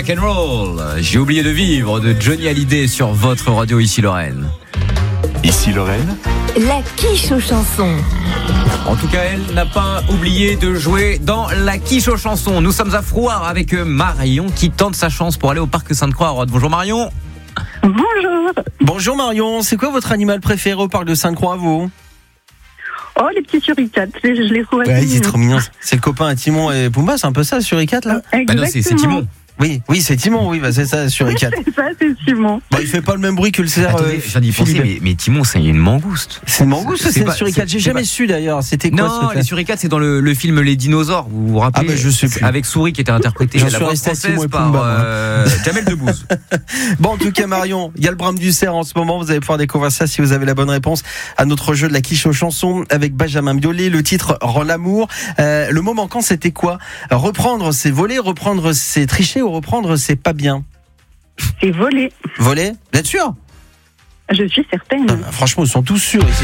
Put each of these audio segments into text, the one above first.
Rock'n'roll, j'ai oublié de vivre de Johnny Hallyday sur votre radio Ici Lorraine. Ici Lorraine, la quiche aux chansons. En tout cas, elle n'a pas oublié de jouer dans la quiche aux chansons. Nous sommes à Frouard avec Marion qui tente sa chance pour aller au parc Sainte-Croix à Rhodes. Bonjour Marion. Bonjour. Bonjour Marion, c'est quoi votre animal préféré au parc de Sainte-Croix, vous ? Oh, les petits suricates, je les trouve assez Ouais, il est mignons. trop mignon. C'est le copain à Timon et Pumba, c'est un peu ça, Suricate là ? Bah non, c'est Timon. Oui, c'est Timon, oui, bah c'est ça, Suricate. C'est ça, c'est Simon. Bah, il fait pas le même bruit que le cerf. Attendez, je viens d'y penser, Philippe. mais Timon, c'est une mangouste. C'est une mangouste, c'est pas- un Suricate. J'ai c'est jamais pas- su d'ailleurs. C'était quoi Non, ce les suricates, c'est dans le film Les Dinosaures. Vous vous rappelez? Ah bah, je sais plus. Avec Souris qui était interprété J'en la suis voix resté à française Timon et par Pumba, Jamel Debbouze. Bon, en tout cas, Marion, il y a le brame du cerf en ce moment. Vous allez pouvoir découvrir ça si vous avez la bonne réponse à notre jeu de la quiche aux chansons avec Benjamin Biolay. Le titre Rend l'amour. Le mot manquant, c'était quoi ? Reprendre, c'est voler. Reprendre, c'est tricher. Ou reprendre, c'est pas bien. C'est volé. Voler ? Vous êtes sûr ? Je suis certaine. Franchement, ils sont tous sûrs ici.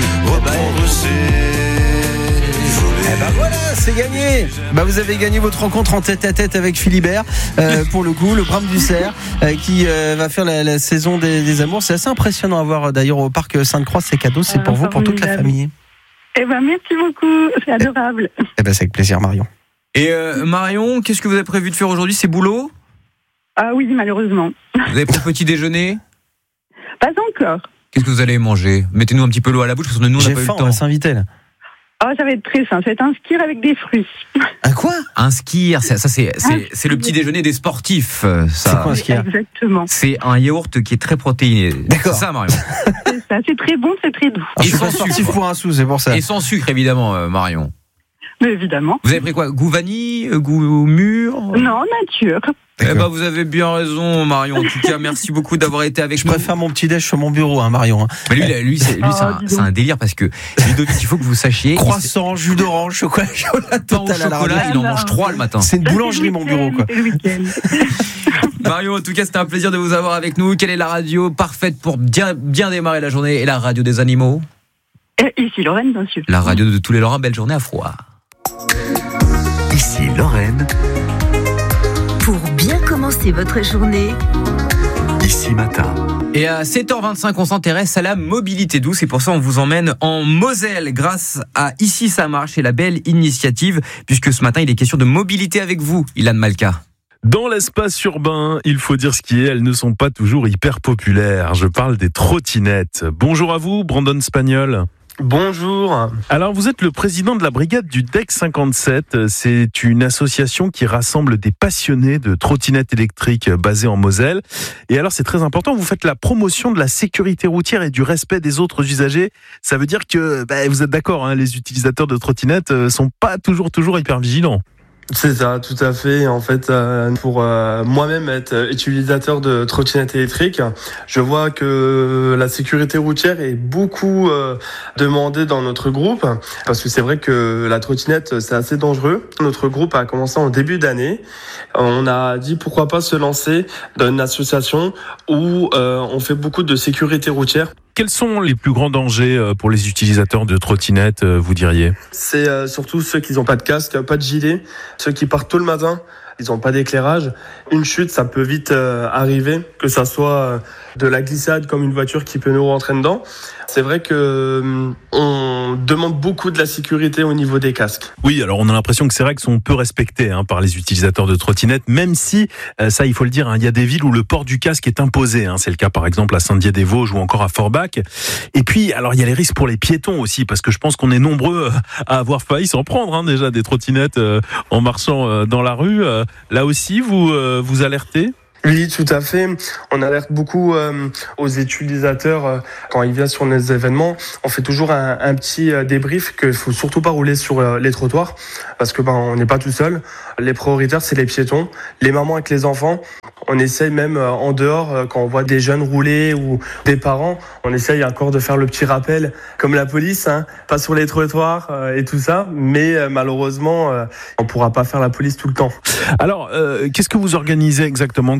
Eh ben voilà, c'est gagné. Bah vous avez gagné votre rencontre en tête-à-tête avec Philibert. Pour le coup, le brame du cerf qui va faire la saison des amours. C'est assez impressionnant à voir d'ailleurs au parc Sainte-Croix. Ces cadeaux, c'est pour vous, pour toute la famille. Eh ben, merci beaucoup. C'est adorable. Eh ben c'est avec plaisir, Marion. Et Marion, qu'est-ce que vous avez prévu de faire aujourd'hui? C'est boulot? Ah oui, malheureusement. Vous avez pris petit déjeuner? Pas encore. Qu'est-ce que vous allez manger? Mettez-nous un petit peu l'eau à la bouche parce que nous on n'a J'ai pas eu faim, le on va temps. s'inviter là. Oh, ça va être très simple. Ça va être un skir avec des fruits. Un quoi? Un skier, ça c'est le petit déjeuner des sportifs. Ça. C'est quoi un skier? Exactement. C'est un yaourt qui est très protéiné. D'accord. C'est ça, Marion. C'est ça. C'est très bon, c'est très doux. Je suis sans pas sportif sucre. pour un sou, c'est pour ça. Et sans sucre, évidemment, Marion. Mais évidemment. Vous avez pris quoi? Goût vanille? Goût mûr? Non, nature. Eh ben, vous avez bien raison, Marion. En tout cas, merci beaucoup d'avoir été avec Je nous. préfère mon petit déj sur mon bureau, hein, Marion. Hein. Mais lui, c'est un délire parce que Ludovic, il faut que vous sachiez. Croissant, jus d'orange, chocolat Pain au total à la chocolat, radio. il en mange 3 le matin. C'est une Ça, boulangerie, mon bureau, quoi. C'est le week-end. Marion, en tout cas, c'était un plaisir de vous avoir avec nous. Quelle est la radio parfaite pour bien démarrer la journée? Et la radio des animaux? Ici, Lorraine, bien sûr. La radio de tous les Lorrains. Belle journée à Frouard. ici Lorraine, Pour bien commencer votre journée, ici matin. Et à 7h25, on s'intéresse à la mobilité douce. Et pour ça, on vous emmène en Moselle grâce à Ici ça marche et la belle initiative. Puisque ce matin, il est question de mobilité avec vous, Ilan Malka. Dans l'espace urbain, il faut dire ce qui est, elles ne sont pas toujours hyper populaires. Je parle des trottinettes. Bonjour à vous, Brandon Spagnol. Bonjour. Alors, vous êtes le président de la brigade du DEC 57. C'est une association qui rassemble des passionnés de trottinettes électriques basée en Moselle. Et alors, c'est très important, vous faites la promotion de la sécurité routière et du respect des autres usagers. Ça veut dire que, vous êtes d'accord, hein, les utilisateurs de trottinettes sont pas toujours hyper vigilants. C'est ça, tout à fait. En fait, pour moi-même être utilisateur de trottinettes électriques, je vois que la sécurité routière est beaucoup demandée dans notre groupe, parce que c'est vrai que la trottinette, c'est assez dangereux. Notre groupe a commencé en début d'année. On a dit pourquoi pas se lancer dans une association où on fait beaucoup de sécurité routière. Quels sont les plus grands dangers pour les utilisateurs de trottinettes, vous diriez ? C'est surtout ceux qui n'ont pas de casque, pas de gilet, ceux qui partent tôt le matin, ils n'ont pas d'éclairage. Une chute, ça peut vite arriver, que ça soit de la glissade comme une voiture qui peut nous rentrer dedans. C'est vrai que on demande beaucoup de la sécurité au niveau des casques. Oui, alors on a l'impression que ces règles sont peu respectées par les utilisateurs de trottinettes, même si, ça il faut le dire, il y a des villes où le port du casque est imposé. C'est le cas par exemple à Saint-Dié-des-Vosges ou encore à Forbach. Et puis, alors il y a les risques pour les piétons aussi, parce que je pense qu'on est nombreux à avoir failli s'en prendre déjà des trottinettes en marchant dans la rue. Là aussi, vous alertez ? Oui, tout à fait. On alerte beaucoup aux utilisateurs quand ils viennent sur les événements. On fait toujours un petit débrief qu'il faut surtout pas rouler sur les trottoirs parce que on n'est pas tout seul. Les prioritaires, c'est les piétons, les mamans avec les enfants. On essaye même en dehors, quand on voit des jeunes rouler ou des parents, on essaye encore de faire le petit rappel comme la police, pas sur les trottoirs et tout ça. Mais malheureusement, on pourra pas faire la police tout le temps. Alors, qu'est-ce que vous organisez exactement comme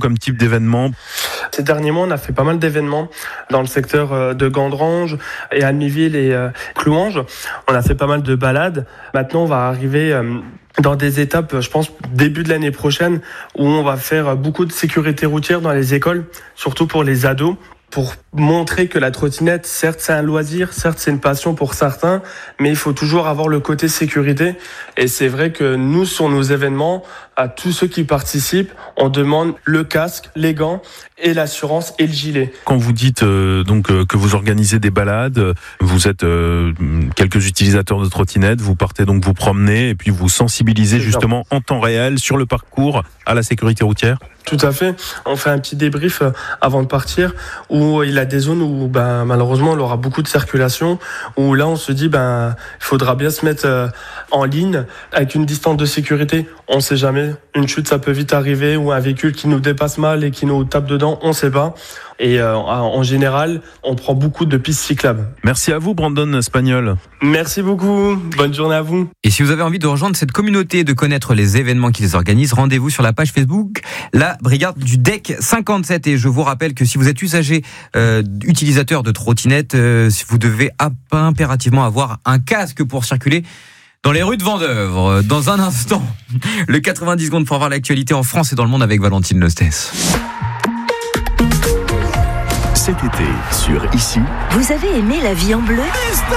comme type d'événement? Ces derniers mois, on a fait pas mal d'événements dans le secteur de Gandrange et Almiville et Clouange. On a fait pas mal de balades. Maintenant, on va arriver dans des étapes, je pense, début de l'année prochaine, où on va faire beaucoup de sécurité routière dans les écoles, surtout pour les ados, pour montrer que la trottinette, certes c'est un loisir, certes c'est une passion pour certains, mais il faut toujours avoir le côté sécurité. Et c'est vrai que nous, sur nos événements, à tous ceux qui participent, on demande le casque, les gants et l'assurance et le gilet. Quand vous dites que vous organisez des balades, vous êtes quelques utilisateurs de trottinettes, vous partez donc vous promener et puis vous sensibilisez justement en temps réel sur le parcours à la sécurité routière? Tout à fait. On fait un petit débrief avant de partir où il y a des zones où malheureusement il y aura beaucoup de circulation, où là on se dit il faudra bien se mettre en ligne avec une distance de sécurité. On sait jamais, une chute ça peut vite arriver, ou un véhicule qui nous dépasse mal et qui nous tape dedans, on sait pas. Et en général, on prend beaucoup de pistes cyclables. Merci à vous, Brandon Spagnol. Merci beaucoup. Bonne journée à vous. Et si vous avez envie de rejoindre cette communauté, de connaître les événements qu'ils organisent, rendez-vous sur la page Facebook, la brigade du DEC 57. Et je vous rappelle que si vous êtes usager, utilisateur de trottinette, vous devez impérativement avoir un casque pour circuler dans les rues de Vendeuvre. Dans un instant, le 90 secondes pour voir l'actualité en France et dans le monde avec Valentine Lostès. Cet été, sur Ici, Vous avez aimé la vie en bleu?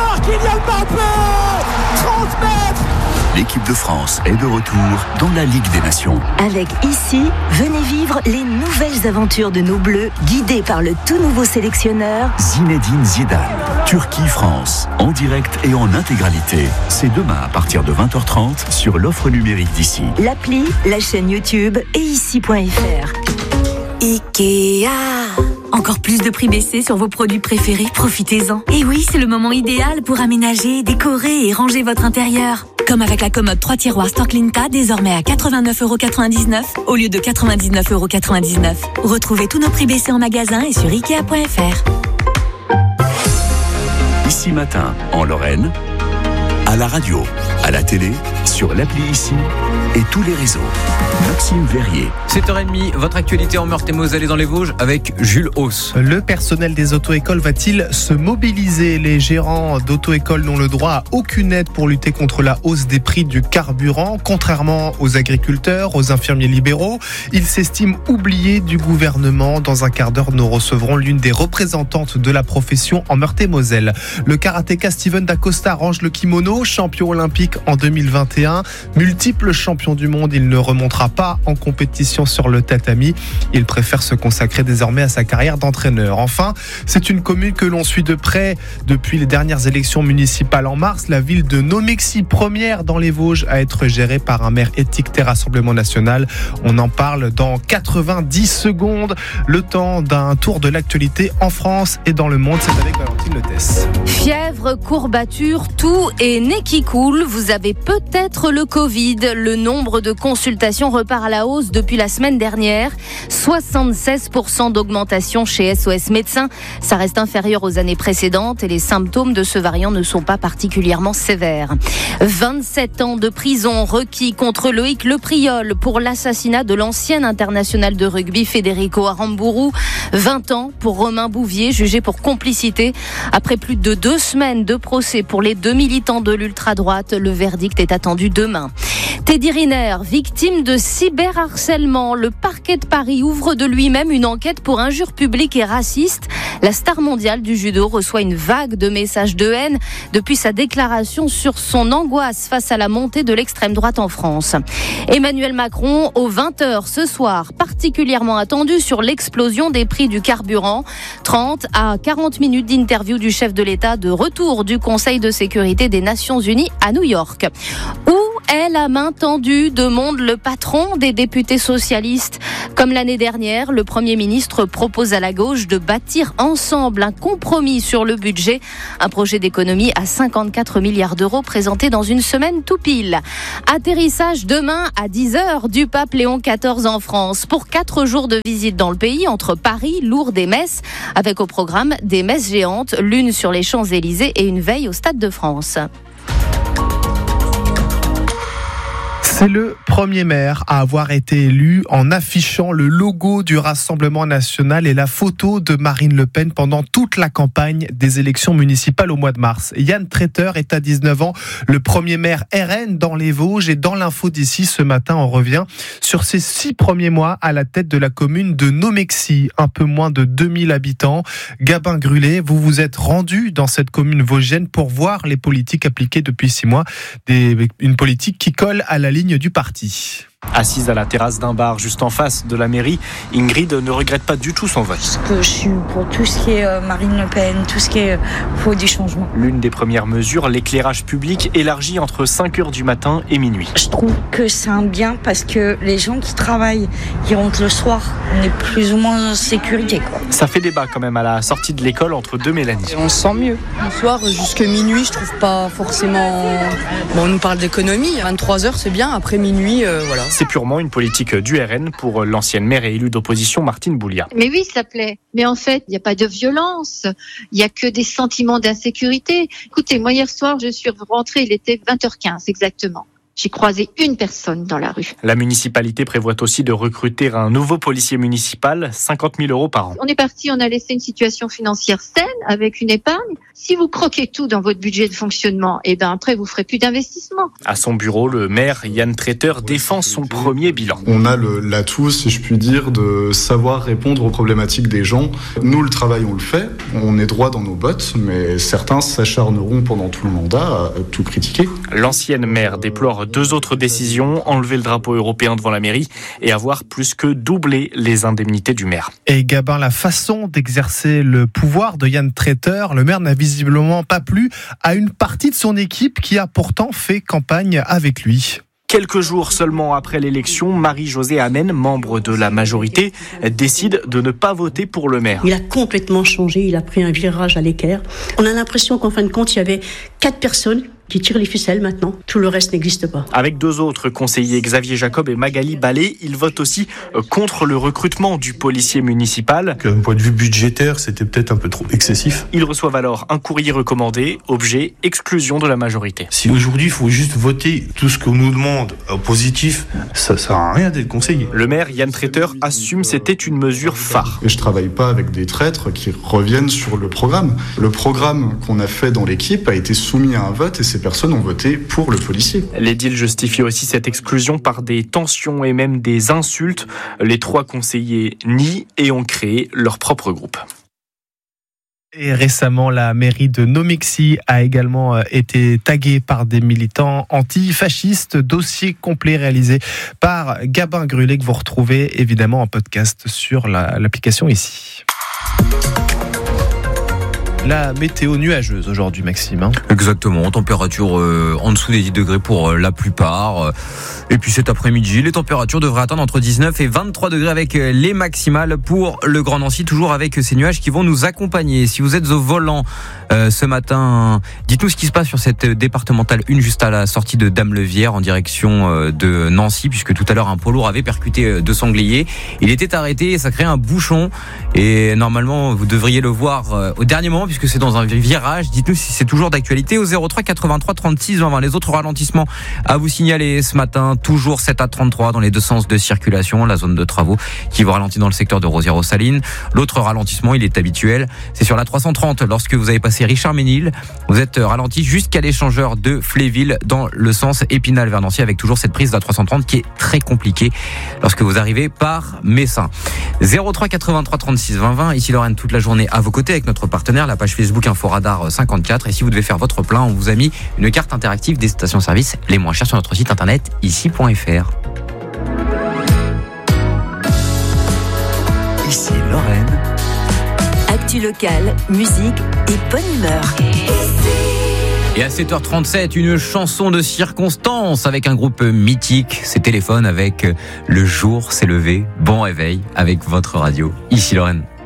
l'équipe de France est de retour dans la Ligue des Nations. Avec Ici, venez vivre les nouvelles aventures de nos Bleus, guidés par le tout nouveau sélectionneur Zinedine Zidane, Turquie-France, en direct et en intégralité. C'est demain à partir de 20h30 sur l'offre numérique d'Ici. l'appli, la chaîne YouTube et ici.fr. Ikea. Encore plus de prix baissés sur vos produits préférés, profitez-en. Et oui, c'est le moment idéal pour aménager, décorer et ranger votre intérieur. Comme avec la commode 3 tiroirs Storklinka, désormais à 89,99€ au lieu de 99,99€. Retrouvez tous nos prix baissés en magasin et sur Ikea.fr. Ici Matin, en Lorraine, à la radio, à la télé, sur l'appli Ici et tous les réseaux. Maxime Verrier. 7h30, votre actualité en Meurthe-et-Moselle et dans les Vosges avec Jules Hauss. Le personnel des auto-écoles va-t-il se mobiliser? Les gérants d'auto-écoles n'ont le droit à aucune aide pour lutter contre la hausse des prix du carburant. Contrairement aux agriculteurs, aux infirmiers libéraux, ils s'estiment oubliés du gouvernement. Dans un quart d'heure, nous recevrons l'une des représentantes de la profession en Meurthe-et-Moselle. Le karatéka Steven Dacosta range le kimono, champion olympique en 2021. Multiple champion du monde, il ne remontera pas en compétition sur le tatami. Il préfère se consacrer désormais à sa carrière d'entraîneur. Enfin, c'est une commune que l'on suit de près depuis les dernières élections municipales en mars. La ville de Nomexy, première dans les Vosges à être gérée par un maire étiqueté Rassemblement National. On en parle dans 90 secondes. Le temps d'un tour de l'actualité en France et dans le monde. C'est avec Valentine Lostès. Fièvre, courbature, toux et nez qui coule. Vous avez peut-être le Covid. Le nombre de consultations repart à la hausse depuis la semaine dernière. 76% d'augmentation chez SOS Médecins. Ça reste inférieur aux années précédentes et les symptômes de ce variant ne sont pas particulièrement sévères. 27 ans de prison requis contre Loïc Lepriol pour l'assassinat de l'ancien international de rugby Federico Aramburu. 20 ans pour Romain Bouvier, jugé pour complicité. Après plus de 2 semaines de procès pour les 2 militants de l'ultra-droite, le verdict est attendu demain. Teddy Riner, victime de cyberharcèlement. Le parquet de Paris ouvre de lui-même une enquête pour injures publiques et racistes. La star mondiale du judo reçoit une vague de messages de haine depuis sa déclaration sur son angoisse face à la montée de l'extrême droite en France. Emmanuel Macron, aux 20h ce soir, particulièrement attendu sur l'explosion des prix du carburant. 30 à 40 minutes d'interview du chef de l'État de retour du Conseil de sécurité des Nations Unies à New York. Où est la main tendue, demande le patron des députés socialistes. Comme l'année dernière, le Premier ministre propose à la gauche de bâtir ensemble un compromis sur le budget. Un projet d'économie à 54 milliards d'euros présenté dans une semaine tout pile. Atterrissage demain à 10h du pape Léon XIV en France pour 4 jours de visite dans le pays entre Paris, Lourdes et Metz, avec au programme des messes géantes, l'une sur les Champs-Élysées et une veille au Stade de France. C'est le premier maire à avoir été élu en affichant le logo du Rassemblement national et la photo de Marine Le Pen pendant toute la campagne des élections municipales au mois de mars. Yann Treter est à 19 ans, le premier maire RN dans les Vosges, et dans l'info d'ici ce matin, on revient sur ses 6 premiers mois à la tête de la commune de Nomexy, un peu moins de 2000 habitants. Gabin Grulé, vous vous êtes rendu dans cette commune vosgienne pour voir les politiques appliquées depuis 6 mois, une politique qui colle à la ligne du parti. Assise à la terrasse d'un bar juste en face de la mairie, Ingrid ne regrette pas du tout son vote. Parce que je suis pour tout ce qui est Marine Le Pen, tout ce qui est faut du changement. L'une des premières mesures, l'éclairage public élargi entre 5h du matin et minuit. Je trouve que c'est un bien parce que les gens qui travaillent, qui rentrent le soir, on est plus ou moins en sécurité, quoi. Ça fait débat quand même à la sortie de l'école entre deux Mélanie. On se sent mieux. Le soir jusqu'à minuit, je trouve pas forcément... Bon, on nous parle d'économie, 23h c'est bien, après minuit, voilà. C'est purement une politique du RN pour l'ancienne maire et élue d'opposition Martine Boulia. Mais oui, ça plaît. Mais en fait, il n'y a pas de violence. Il n'y a que des sentiments d'insécurité. Écoutez, moi hier soir, je suis rentrée, il était 20h15 exactement. J'ai croisé une personne dans la rue. La municipalité prévoit aussi de recruter un nouveau policier municipal, 50 000 € par an. On est parti, on a laissé une situation financière saine avec une épargne. Si vous croquez tout dans votre budget de fonctionnement, et ben après vous ferez plus d'investissement. À son bureau, le maire Yann Treter défend son premier bilan. On a l'atout, si je puis dire, de savoir répondre aux problématiques des gens. Nous, le travail, on le fait. On est droit dans nos bottes, mais certains s'acharneront pendant tout le mandat à tout critiquer. L'ancienne maire déplore 2 autres décisions, enlever le drapeau européen devant la mairie et avoir plus que doublé les indemnités du maire. Et Gabin, la façon d'exercer le pouvoir de Yann Treter, le maire n'a visiblement pas plu à une partie de son équipe qui a pourtant fait campagne avec lui. Quelques jours seulement après l'élection, Marie-Josée Amen, membre de la majorité, décide de ne pas voter pour le maire. Il a complètement changé, il a pris un virage à l'équerre. On a l'impression qu'en fin de compte, il y avait 4 personnes qui tirent les ficelles maintenant. Tout le reste n'existe pas. Avec 2 autres conseillers, Xavier Jacob et Magali Ballet, il vote aussi contre le recrutement du policier municipal. D'un point de vue budgétaire, c'était peut-être un peu trop excessif. Ils reçoivent alors un courrier recommandé, objet exclusion de la majorité. Si aujourd'hui il faut juste voter tout ce qu'on nous demande positif, ça sert à rien d'être conseiller. Le maire Yann Treter assume c'était une mesure phare. Et je travaille pas avec des traîtres qui reviennent sur le programme. Le programme qu'on a fait dans l'équipe a été soumis à un vote et ces personnes ont voté pour le policier. L'édile justifie aussi cette exclusion par des tensions et même des insultes. Les 3 conseillers nient et ont créé leur propre groupe. Et récemment, la mairie de Nomexy a également été taguée par des militants antifascistes. Dossier complet réalisé par Gabin Grulé que vous retrouvez évidemment en podcast sur l'application ici. La météo nuageuse aujourd'hui, Maxime. Exactement, température en dessous des 10 degrés pour la plupart. Et puis cet après-midi, les températures devraient atteindre entre 19 et 23 degrés avec les maximales pour le Grand Nancy, toujours avec ces nuages qui vont nous accompagner. Si vous êtes au volant ce matin, dites-nous ce qui se passe sur cette départementale 1 juste à la sortie de Dame-Levière en direction de Nancy, puisque tout à l'heure un poids lourd avait percuté 2 sangliers. Il était arrêté et ça crée un bouchon et normalement vous devriez le voir au dernier moment puisque c'est dans un virage. Dites-nous si c'est toujours d'actualité au 03 83 36 20. Les autres ralentissements à vous signaler ce matin, toujours 7 à 33 dans les 2 sens de circulation, la zone de travaux qui vous ralentit dans le secteur de Rosières-aux-Salines. L'autre ralentissement, il est habituel, c'est sur la 330 lorsque vous avez passé Richard-Ménil. Vous êtes ralenti jusqu'à l'échangeur de Fléville dans le sens Épinal vers Nancy avec toujours cette prise de la 330 qui est très compliquée lorsque vous arrivez par Messin. 03 83 36 20. Ici Lorraine toute la journée à vos côtés avec notre partenaire, la page Facebook Inforadar 54. Et si vous devez faire votre plein, on vous a mis une carte interactive des stations-service les moins chères sur notre site internet ici.fr. Ici Lorraine. Actu locale, musique et bonne humeur. Et à 7h37, une chanson de circonstance avec un groupe mythique. C'est Téléphone avec Le jour s'est levé. Bon réveil avec votre radio. Ici Lorraine.